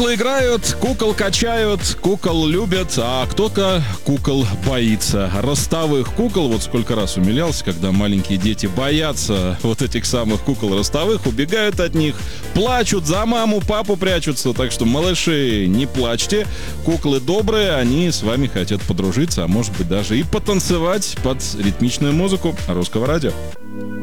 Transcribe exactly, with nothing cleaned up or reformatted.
Куклы играют, кукол качают, кукол любят, а кто-то кукол боится. Ростовых кукол, вот сколько раз умилялся, когда маленькие дети боятся вот этих самых кукол ростовых, убегают от них, плачут, за маму, папу прячутся. Так что, малыши, не плачьте, куклы добрые, они с вами хотят подружиться, а может быть даже и потанцевать под ритмичную музыку Русского радио.